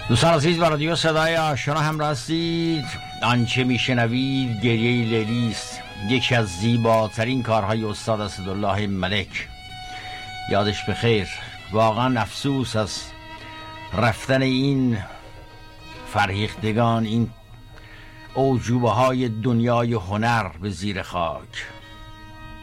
دوستان عزیز، با رادیو صدای آشنا همراه هستید. آنچه میشنوید گریه لیلی است، یکی از زیباترین کارهای استاد اسدالله ملک، یادش بخیر. واقعا افسوس از رفتن این فرهیختگان، این اوجوبه های دنیای هنر به زیر خاک.